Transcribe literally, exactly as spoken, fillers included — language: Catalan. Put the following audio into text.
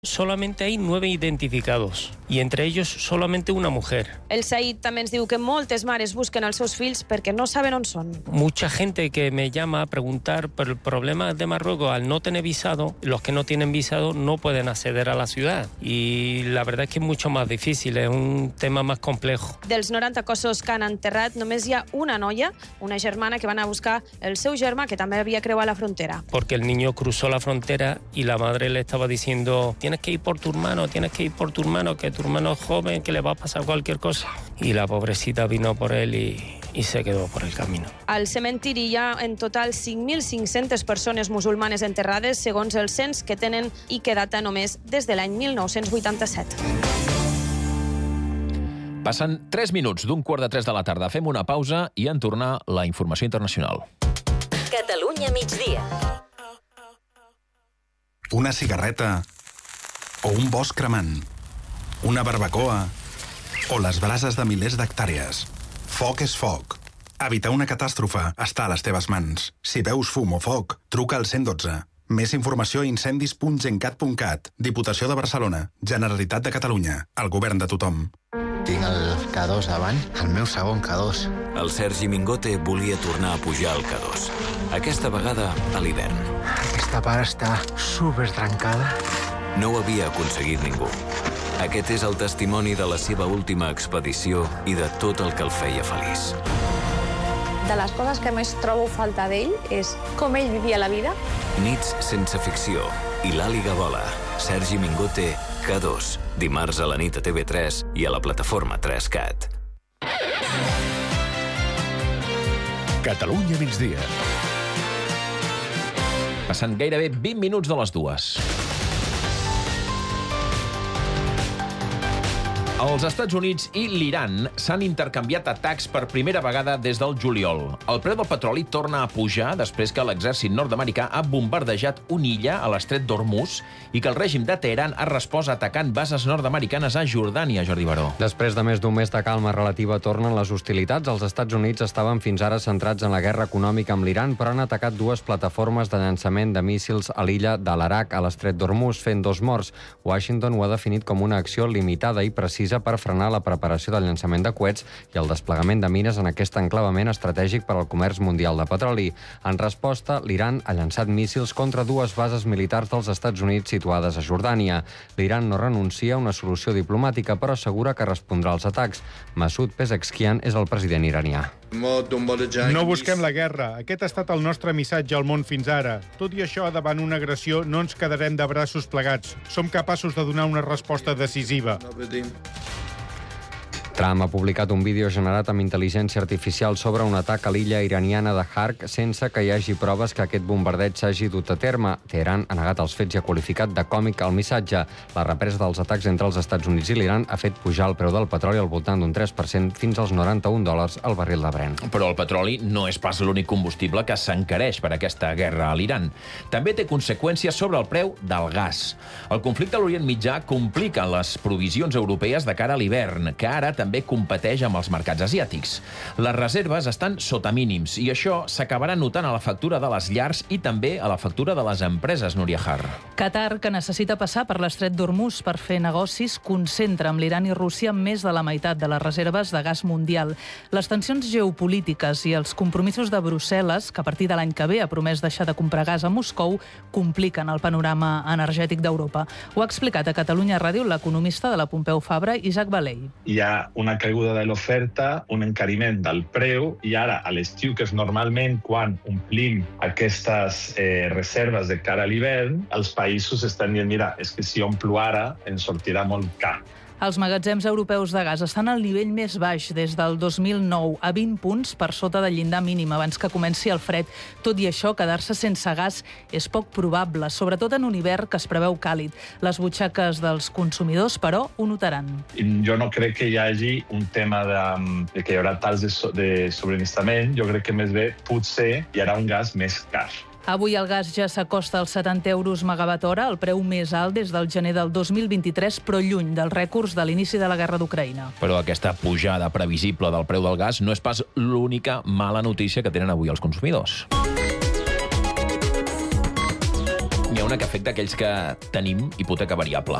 Solamente hay nueve identificados y entre ellos solamente una mujer. El Said també ens diu que moltes mares busquen els seus fills perquè no saben on són. Mucha gente que me llama a preguntar por el problema de Marruecos al no tener visado, los que no tienen visado no pueden acceder a la ciudad y la verdad es que es mucho más difícil, es un tema más complejo. Dels noranta cossos que han enterrat només hi ha una noia, una germana que van a buscar el seu germà que també havia creuat la frontera. Porque el niño cruzó la frontera y la madre le estaba diciendo tienes que ir por tu hermano, tienes que ir por tu hermano, que tu hermano es joven, que le va a pasar cualquier cosa. Y la pobrecita vino por él y, y se quedó por el camino. Al cementiri hi ha en total cinc mil cinc-centes persones musulmanes enterrades, segons el cens que tenen i que data només des de l'any mil nou-cents vuitanta-set. Passen tres minuts d'un quart de tres de la tarda. Fem una pausa i en tornar la informació internacional. Catalunya migdia. Una cigarreta o un bosc cremant, una barbacoa o les brases de milers d'hectàrees. Foc és foc. Evitar una catàstrofe està a les teves mans. Si veus fum o foc, truca al cent dotze. Més informació a incendis punt gencat punt cat. Diputació de Barcelona. Generalitat de Catalunya. El govern de tothom. Tinc el K dos davant, el meu segon K dos. El Sergi Mingote volia tornar a pujar al K dos. Aquesta vegada a l'hivern. Aquesta part està super trencada. No ho havia aconseguit ningú. Aquest és el testimoni de la seva última expedició i de tot el que el feia feliç. De les coses que més trobo falta d'ell és com ell vivia la vida. Nits sense ficció i l'Àliga vola. Sergi Mingote, K dos. Dimarts a la nit a T V tres i a la plataforma tres cat. Catalunya migdia. Passant gairebé vint minuts de les dues. Els Estats Units i l'Iran s'han intercanviat atacs per primera vegada des del juliol. El preu del petroli torna a pujar després que l'exèrcit nord-americà ha bombardejat una illa a l'estret d'Hormuz i que el règim de Teheran ha respost atacant bases nord-americanes a Jordània, Jordi Baró. Després de més d'un mes de calma relativa tornen les hostilitats. Els Estats Units estaven fins ara centrats en la guerra econòmica amb l'Iran, però han atacat dues plataformes de llançament de míssils a l'illa de l'Arak, a l'estret d'Hormuz, fent dos morts. Washington ho ha definit com una acció limitada i precisa per frenar la preparació del llançament de coets i el desplegament de mines en aquest enclavament estratègic per al comerç mundial de petroli. En resposta, l'Iran ha llançat míssils contra dues bases militars dels Estats Units situades a Jordània. L'Iran no renuncia a una solució diplomàtica, però assegura que respondrà als atacs. Masoud Pezeshkian és el president iranià. No busquem la guerra. Aquest ha estat el nostre missatge al món fins ara. Tot i això, davant una agressió, no ens quedarem de braços plegats. Som capaços de donar una resposta decisiva. Trump ha publicat un vídeo generat amb intel·ligència artificial sobre un atac a l'illa iraniana de Hark sense que hi hagi proves que aquest bombardeig s'hagi dut a terme. Teheran ha negat els fets i ha qualificat de còmic el missatge. La represa dels atacs entre els Estats Units i l'Iran ha fet pujar el preu del petroli al voltant d'un tres per cent fins als noranta-un dòlars al barril de Brent. Però el petroli no és pas l'únic combustible que s'encareix per aquesta guerra a l'Iran. També té conseqüències sobre el preu del gas. El conflicte a l'Orient Mitjà complica les provisions europees de cara a l'hivern, que ara també competeix amb els mercats asiàtics. Les reserves estan sota mínims i això s'acabarà notant a la factura de les llars i també a la factura de les empreses, Núria Har. Qatar, que necessita passar per l'estret d'Hormuz per fer negocis, concentra amb l'Iran i Rússia més de la meitat de les reserves de gas mundial. Les tensions geopolítiques i els compromisos de Brussel·les, que a partir de l'any que ve ha promès deixar de comprar gas a Moscou, compliquen el panorama energètic d'Europa. Ho ha explicat a Catalunya Ràdio l'economista de la Pompeu Fabra, Isaac Balei. Hi ha una caiguda de l'oferta, un encariment del preu, i ara, a l'estiu, que és normalment quan omplim aquestes eh, reserves de cara a l'hivern, els països estan dient, mira, és que si omplo ara, ens sortirà molt car. Els magatzems europeus de gas estan al nivell més baix des del dos mil nou, a vint punts per sota del llindar mínim abans que comenci el fred. Tot i això, quedar-se sense gas és poc probable, sobretot en un hivern que es preveu càlid. Les butxaques dels consumidors, però, ho notaran. Jo no crec que hi hagi un tema de, de que hi haurà talls de, so, de subministrament. Jo crec que més bé potser hi haurà un gas més car. Avui el gas ja s'acosta als setanta euros megawatt hora, el preu més alt des del gener del dos mil vint-i-tres, però lluny dels rècords de l'inici de la guerra d'Ucraïna. Però aquesta pujada previsible del preu del gas no és pas l'única mala notícia que tenen avui els consumidors. N'hi ha una que afecta aquells que tenim hipoteca variable.